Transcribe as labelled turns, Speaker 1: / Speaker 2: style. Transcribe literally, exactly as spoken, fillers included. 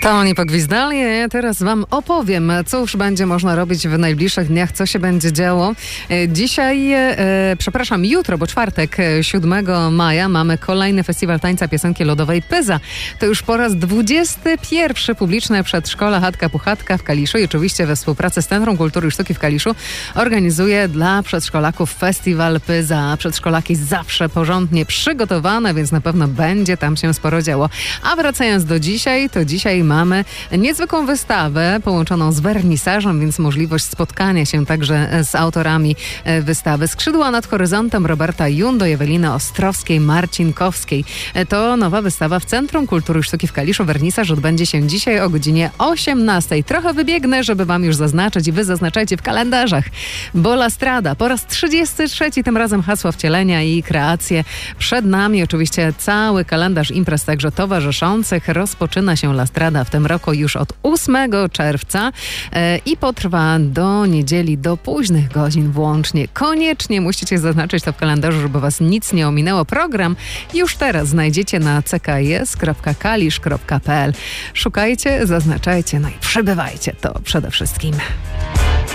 Speaker 1: To oni pogwizdali, a ja teraz wam opowiem, cóż będzie można robić w najbliższych dniach, co się będzie działo. Dzisiaj, e, przepraszam, jutro, bo czwartek, siódmego maja, mamy kolejny festiwal tańca piosenki ludowej Pyza. To już po raz dwudziesty pierwszy publiczne przedszkola Chatka Puchatka w Kaliszu i oczywiście we współpracy z Centrum Kultury i Sztuki w Kaliszu organizuje dla przedszkolaków festiwal Pyza. Przedszkolaki zawsze porządnie przygotowane, więc na pewno będzie tam się sporo działo. A wracając do dzisiaj, to dzisiaj mamy niezwykłą wystawę połączoną z wernisażem, więc możliwość spotkania się także z autorami wystawy. Skrzydła nad horyzontem Roberta Jundo i Eweliny Ostrowskiej-Marcinkowskiej. To nowa wystawa w Centrum Kultury i Sztuki w Kaliszu. Wernisaż odbędzie się dzisiaj o godzinie osiemnastej. Trochę wybiegnę, żeby wam już zaznaczyć i wy zaznaczajcie w kalendarzach. Bola Strada po raz trzydziesty trzeci, tym razem hasła wcielenia i kreacje. Przed nami oczywiście cały kalendarz imprez także towarzyszących. Rozpoczyna się La Strada w tym roku już od ósmego czerwca e, i potrwa do niedzieli, do późnych godzin włącznie. Koniecznie musicie zaznaczyć to w kalendarzu, żeby was nic nie ominęło. Program już teraz znajdziecie na c k i s kropka kalisz kropka p l. Szukajcie, zaznaczajcie, no i przybywajcie, to przede wszystkim.